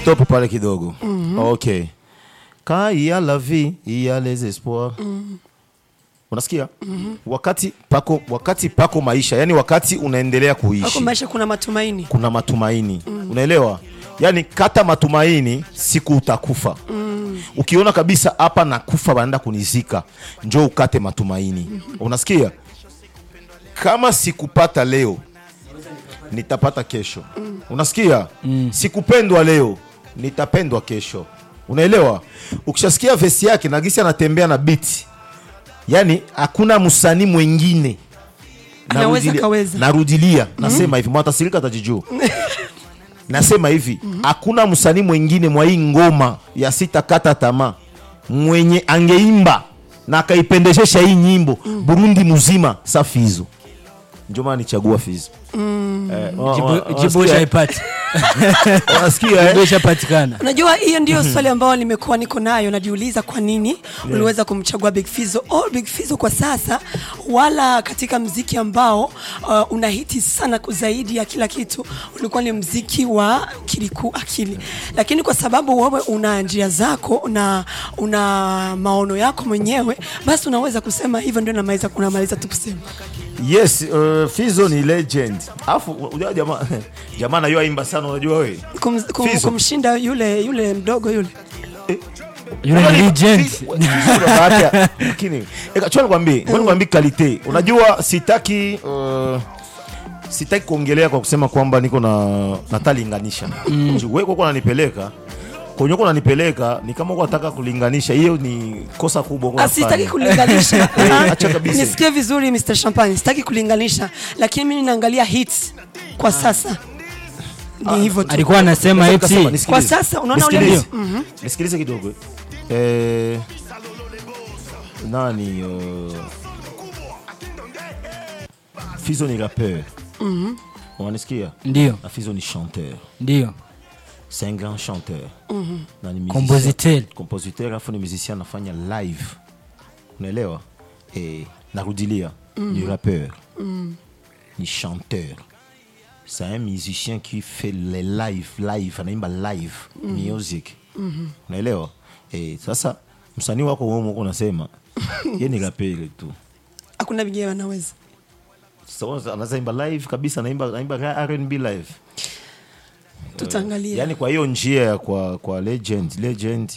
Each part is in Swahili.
stop pale kidogo. Okay. Quand il y a la vie, il y a les espoirs. Unasikia? Wakati pako maisha, yani wakati unaendelea kuishi. Pako maisha kuna matumaini. Kuna matumaini. Unaelewa? Yani kata matumaini siku utakufa. Ukiona kabisa hapa nakufa baada kunizika, njoo ukate matumaini. Unasikia? Kama sikupata leo, nitapata kesho. Unasikia? Sikupendwa leo, nitapendwa kesho. Unaelewa? Ukishasikia vesi yake na gisi anatembea na beat. Yani hakuna msanii mwingine narudilia nasema hivi mwatasirika tajijuu. Nasema hivi hakuna msanii mwingine mwa hii ngoma ya Sitakata Tamaa mwenye angeimba na akaipendezesha hii nyimbo Burundi mzima sa Fizo. Ndio maana nichagua Fizo. Jibu shaipati. Unasikia Jibu shapatikana. Unajua hiyo ndio swali ambao nimekuwa niko nayo, najiuliza kwa nini uliweza kumchagua Big Fizzo au Big Fizzo kwa sasa, wala katika muziki ambao unahiti sana zaidi ya kila kitu ulikuwa ni muziki wa Kiriku Akili. Lakini kwa sababu wewe una njia zako na una maono yako mwenyewe, basi unaweza kusema hivyo ndio kunamaliza tu kusema. Yes, Fizzo ni legend. Alafu unajua jamaa na yoimba sana, unajua wewe. Kumshinda yule mdogo yule. Yule legend. Lakini nikwambie quality. Unajua sitaki kuongelea kwa kusema kwamba niko na natalinganisha. Wewe uko unanipeleka kwenye unanipeleka ni kama unataka kulinganisha, hiyo ni kosa kubwa kwa sasa. Sitaki kulinganisha. Acha kabisa. Nisikie vizuri Mr. Champagne, sitaki kulinganisha, lakini mimi ninaangalia hits kwa sasa. Ni hivyo tu. Alikuwa anasema eti kwa sasa unaona ule. Nisikilize kidogo. Nani Fizzo ni rappeur. Unanisikia? Ndio. Fizzo ni chanteur. Ndio. C'est un grand chanteur. Compositeur, afu ni musicien anafanya live. Unaelewa? Narudilia ni rappeur. Ni chanteur. C'est un musicien qui fait les live, anaimba live music. Unaelewa? Sasa msanii wako wewe uko unasema yeye ni rappeur tu. Hakuna bigea anaweza. Sasa anaimba live kabisa, anaimba R&B live. Tutaangalia. Yani kwa hiyo njia kwa legend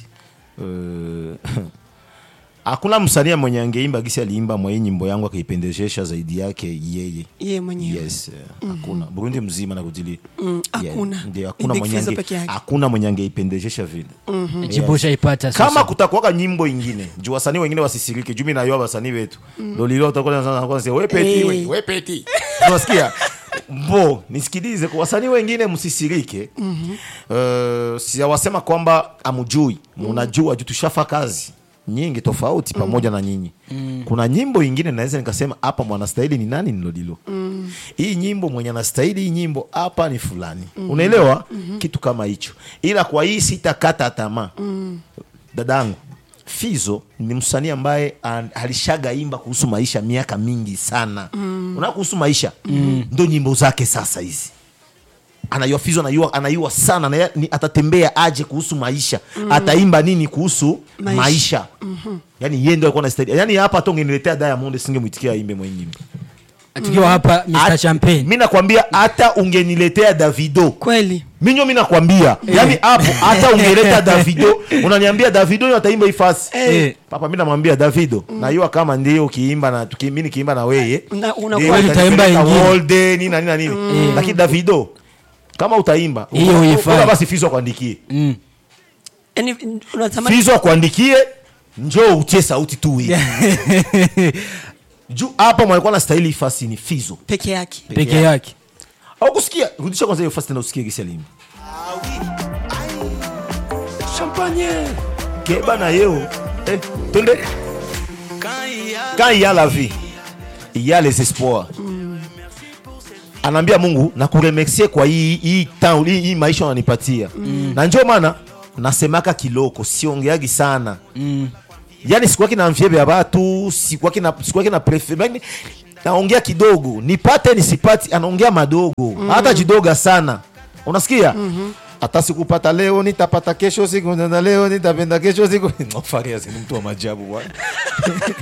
hakuna msanii mwenye angeimba gisi aliimba mwa nyimbo yangu akaipendezesha zaidi yake yeye mwenyewe. Yes, hakuna. Burundi mzima na kujili. Hakuna. Ndio hakuna mwenye angeipendezesha vile. Jibu shaipata sasa. Kama kutakuwa nyimbo nyingine, juu wasanii wengine wasisirike, juu mimi na yeye wasanii wetu. Ndio lilo utakuwa kwanza wewe peti. Unasikia? Nisikilize kwa wasanii wengine msisirike. Siwasema kwamba amujui, mnajua juu tushafa kazi nyingi tofauti pamoja na nyinyi. Kuna nyimbo nyingine naweza nikasema hapa mwanastahili ni nani nilodilo. Hii nyimbo mwenye anastahili hii nyimbo hapa ni fulani. Unaelewa? Kitu kama hicho. Ila kwa hii Sitakata Tamaa. Dadangu, Fizzo ni msanii ambaye alishaga imba kuhusu maisha miaka mingi sana. Unaona kuhusu maisha? Ndio nyimbo zake sasa hizi. Anayua Fizzo anayua sana na atatembea aje kuhusu maisha. Ataimba nini kuhusu maisha. Yani yeye ndio alikuwa anastahili. Yani hapa atongeniletea Diamond singemuitikia imbe mwenyewe. Tukiwa hapa Mr. Champagne. Mimi nakwambia hata ungeniletea Davido. Kweli. Mimi nakwambia. Yani hapo hata ungeleta Davido, unaniambia Davido ataimba ifasi. Papa mimi namwambia Davido, na yeye kama ndio ukiimba na mimi nikiimba na wewe, unakuwa utaimba all day nini. Lakini Davido kama utaimba, basi Fizzo kuandikie. Yaani unatamani Fizzo kuandikie, njoo utie sauti tu wewe. Juu hapa mwalikuwa na style ifasi ni Fizzo peke yake. Au kusikia, rudisha kwanza hiyo fast na usikie gisi alimba. Champagne. Keba na yeo. Tunde. Quand il y a la vie, il y a les espoirs. Anambia Mungu na kuremercier kwa hii maisha unanipatia. Na njoo maana nasemaka kiloko, siongeagi sana. Yani sikuwa kina mfiebe ya watu, sikuwa kina prefer. Naongea kidogo, nipate nisipati, anaongea madogo. Hata jidoga sana. Unasikia? hata sikupata leo nitapata kesho siku, na leo nitapenda kesho siku. Farias ni mtu wa maajabu bwana.